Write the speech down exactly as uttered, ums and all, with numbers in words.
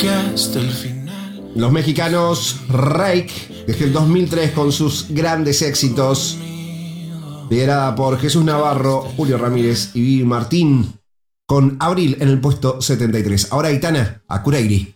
que hasta el final. Los mexicanos Rake, desde el dos mil tres con sus grandes éxitos, liderada por Jesús Navarro, Julio Ramírez y Vivi Martín, con Abril en el puesto setenta y tres. Ahora Aitana, Akurairi.